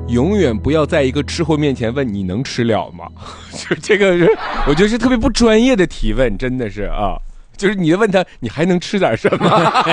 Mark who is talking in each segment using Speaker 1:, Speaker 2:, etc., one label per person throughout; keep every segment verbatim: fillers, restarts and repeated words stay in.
Speaker 1: 永远不要在一个吃货面前问你能吃了吗？就这个是，我觉得是特别不专业的提问，真的是啊。就是你问他，你还能吃点什么？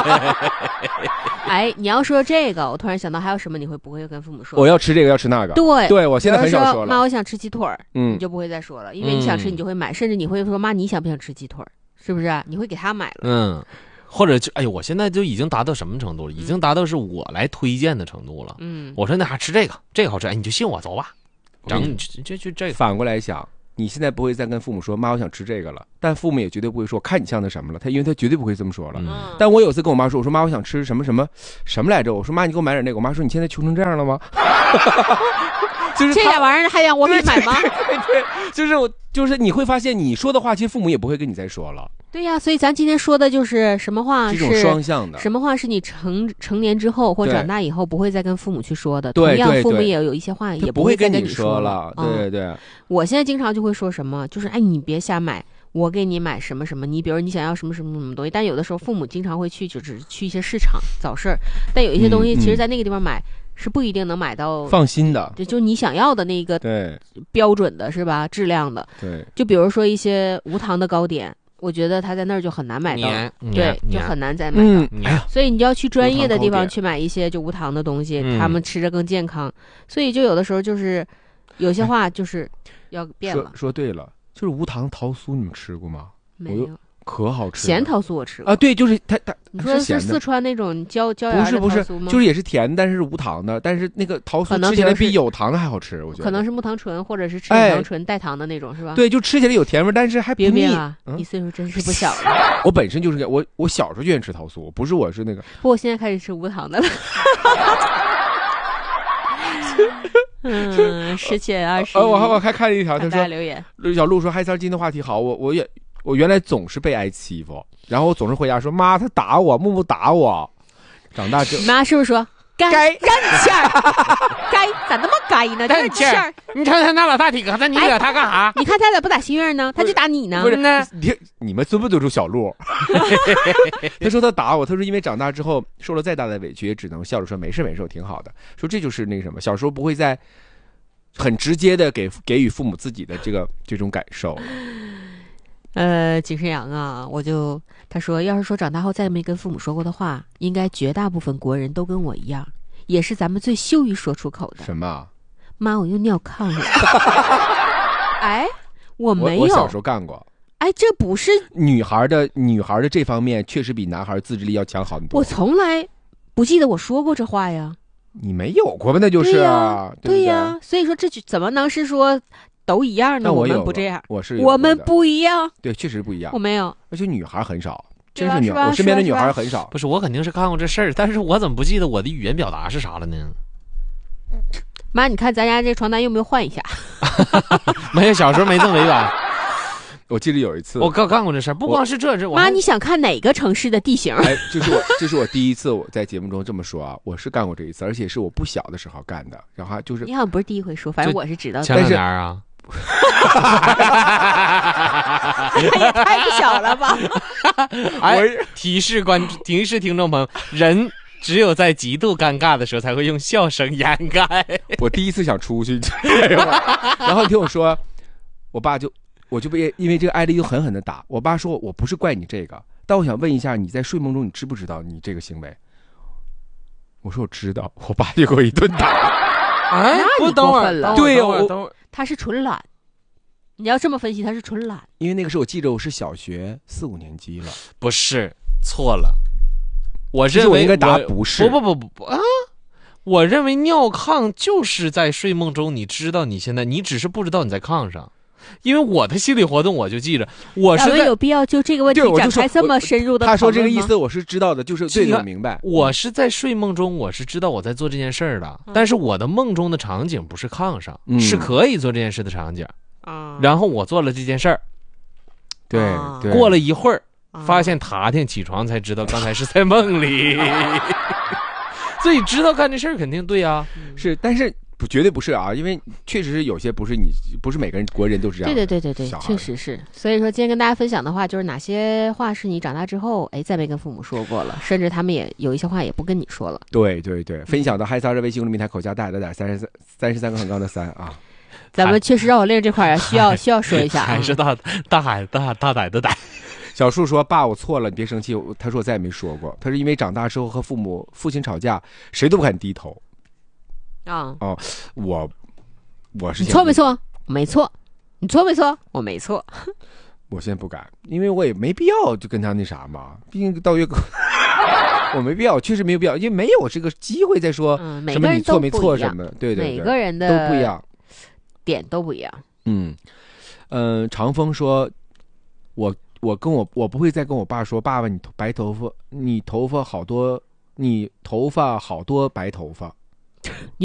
Speaker 2: 哎，你要说这个，我突然想到还有什么你会不会跟父母说？
Speaker 1: 我要吃这个，要吃那个。
Speaker 2: 对，
Speaker 1: 对我现在很少说了。
Speaker 2: 妈，我想吃鸡腿儿，
Speaker 1: 嗯，
Speaker 2: 你就不会再说了，因为你想吃，你就会买，嗯、甚至你会说妈，你想不想吃鸡腿儿？是不是？你会给他买了。
Speaker 3: 嗯，或者就哎呦，我现在就已经达到什么程度了？已经达到是我来推荐的程度了。嗯，我说那还吃这个，这个好吃，哎，你就信我，走吧。整你就就就这个。
Speaker 1: 反过来想。你现在不会再跟父母说妈我想吃这个了，但父母也绝对不会说看你像那什么了，他因为他绝对不会这么说了。嗯、但我有次跟我妈说，我说妈我想吃什么什么什么来着，我说妈你给我买点那个，我妈说你现在穷成这样了吗？就是
Speaker 2: 这点玩意儿还让我们买吗？
Speaker 1: 对 对, 对, 对，就是我就是你会发现你说的话，其实父母也不会跟你再说了。
Speaker 2: 对呀、啊，所以咱今天说的就是什么话是
Speaker 1: 这种双向的，
Speaker 2: 什么话是你成成年之后或长大以后不会再跟父母去说的。
Speaker 1: 对，
Speaker 2: 同样父母也有一些话也
Speaker 1: 不会
Speaker 2: 跟
Speaker 1: 你
Speaker 2: 说
Speaker 1: 了。
Speaker 2: 嗯、
Speaker 1: 对对对，
Speaker 2: 我现在经常就会说什么，就是哎你别瞎买。我给你买什么什么，你比如你想要什么什么什么东西，但有的时候父母经常会去，就只去一些市场早市儿，但有一些东西其实在那个地方买、嗯嗯、是不一定能买到
Speaker 1: 放心的，
Speaker 2: 就就你想要的那个
Speaker 1: 对
Speaker 2: 标准的是吧，质量的。
Speaker 1: 对，
Speaker 2: 就比如说一些无糖的糕点，我觉得他在那儿就很难买到，对，就很难再买到、
Speaker 1: 嗯
Speaker 2: 哎、所以你就要去专业的地方去买一些就无糖的东西，他们吃着更健康、嗯、所以就有的时候就是有些话就是要变了。
Speaker 1: 说, 说对了，就是无糖桃酥，你们吃过吗？
Speaker 2: 没有，
Speaker 1: 可好吃了。
Speaker 2: 咸桃酥我吃过
Speaker 1: 啊，对，就是它它。
Speaker 2: 你说的是四川那种椒椒盐的桃酥吗？
Speaker 1: 不是不是，就是也是甜，但是无糖的，但是那个桃酥吃起来比有糖的还好吃，我觉得。
Speaker 2: 可能是木糖醇或者是赤木糖醇带糖的那种、哎，是吧？
Speaker 1: 对，就吃起来有甜味，但是还不腻。
Speaker 2: 别别啊、嗯，你岁数真是不小了。
Speaker 1: 我本身就是我，我小时候就愿意吃桃酥，不是我是那个。
Speaker 2: 不，我现在开始吃无糖的了。嗯，十七二十。
Speaker 1: 呃，我还我还看了一条，他说
Speaker 2: 留言，
Speaker 1: 小鹿说：“嗨三今天话题好，我我也我原来总是被挨欺负，然后我总是回家说妈，他打我，木木打我。长大之后，
Speaker 2: 你妈是不是说该让你欠儿？该咋那么该呢？这欠儿，
Speaker 3: 你看他那老大体格子，你惹他干啥？
Speaker 2: 你看他咋不打心愿呢？他就打你呢？
Speaker 1: 不是呢？你你们尊不尊重小鹿？他说他打我，他说因为长大之后受了再大的委屈，也只能笑着说没事没事，我挺好的。说这就是那个什么，小时候不会再很直接的给给予父母自己的这个这种感受。
Speaker 2: 呃，景深阳啊，我就他说，要是说长大后再没跟父母说过的话，应该绝大部分国人都跟我一样，也是咱们最羞于说出口的。
Speaker 1: 什么？
Speaker 2: 妈，我用尿炕了。哎，我没有。
Speaker 1: 我, 我小时候干过。
Speaker 2: 哎，这不是
Speaker 1: 女孩的女孩的这方面确实比男孩自制力要强很多。
Speaker 2: 我从来不记得我说过这话呀。
Speaker 1: 你没有过吧？那就是啊，
Speaker 2: 对呀。对所以说这怎么能是说都一样呢？我们不这样，
Speaker 1: 我是
Speaker 2: 我们不一样。
Speaker 1: 对，确实不一样。
Speaker 2: 我没有，
Speaker 1: 而且女孩很少，真是女孩。我身边的女孩很少。
Speaker 3: 不是，我肯定是干过这事儿，但是我怎么不记得我的语言表达是啥了呢？
Speaker 2: 妈，你看咱家这床单用不用换一下？
Speaker 3: 没有，小时候没这么委婉。
Speaker 1: 我记得有一次，
Speaker 3: 我刚干过这事儿，不光是这这。
Speaker 2: 妈，你想看哪个城市的地形？
Speaker 1: 哎，这是我，这是我第一次我在节目中这么说啊，我是干过这一次，而且是我不小的时候干的。然后就是
Speaker 2: 你好像不是第一回说，反正我是知道的。
Speaker 3: 前两年啊，
Speaker 2: 他也太不小了吧！
Speaker 3: 哎，提示观提示听众朋友，人只有在极度尴尬的时候才会用笑声掩盖。
Speaker 1: 我第一次想出去，然后你听我说，我爸就。我就被因为这个挨了一顿狠狠的打。我爸说我不是怪你这个，但我想问一下，你在睡梦中你知不知道你这个行为？我说我知道。我爸就给我一顿打。
Speaker 2: 哎，不等会儿，
Speaker 1: 对呀，我
Speaker 2: 他是纯懒。你要这么分析，他是纯懒。
Speaker 1: 因为那个时候我记得我是小学四五年级了。
Speaker 3: 不是，错了。我认为
Speaker 1: 我应该答不是。
Speaker 3: 不不不不不啊！我认为尿炕就是在睡梦中，你知道你现在，你只是不知道你在炕上。因为我的心理活动我就记着，我是
Speaker 2: 有必要就这个问题展开这么深入的讨论吗？
Speaker 1: 他说这个意思我是知道的，就是对我明白。
Speaker 3: 我是在睡梦中，我是知道我在做这件事儿的、嗯，但是我的梦中的场景不是炕上、嗯，是可以做这件事的场景。嗯、然后我做了这件事儿，
Speaker 1: 对、
Speaker 2: 嗯，
Speaker 1: 对，
Speaker 3: 过了一会儿，发现塔天起床才知道刚才是在梦里。所以知道干这事儿肯定对啊、
Speaker 1: 嗯，是，但是不，绝对不是啊，因为确实是有些不是你，不是每个人国人都是这样的。
Speaker 2: 对对对对对，确实是。所以说，今天跟大家分享的话，就是哪些话是你长大之后，哎，再没跟父母说过了，甚至他们也有一些话也不跟你说了。
Speaker 1: 对对对，分享到嗨撒热微信公众平台口加大的点三十三三十三个很高的三啊。
Speaker 2: 咱们确实绕口令这块儿需要需要说一下啊，
Speaker 3: 还是大大海大大歹的歹。
Speaker 1: 小树说：“爸，我错了，你别生气。”他说：“我再也没说过。”他是因为长大之后和父母父亲吵架，谁都不敢低头。
Speaker 2: 啊
Speaker 1: 哦，我我是
Speaker 2: 你错没错？没错，你错没错？我没错。
Speaker 1: 我现在不敢，因为我也没必要就跟他那啥嘛。毕竟到月我没必要，确实没有必要，因为没有这个机会再说什么你错没错什么。对对对，
Speaker 2: 每个人的
Speaker 1: 都不一样，
Speaker 2: 点都不一样。
Speaker 1: 嗯嗯、呃，长风说：“我。”我跟我我不会再跟我爸说，爸爸你白头发，你头发好多，你头发好多白头发，